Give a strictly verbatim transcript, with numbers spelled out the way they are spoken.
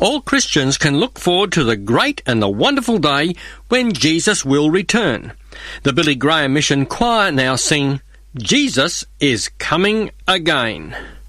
All Christians can look forward to the great and the wonderful day when Jesus will return. The Billy Graham Mission Choir now sing, Jesus is Coming Again.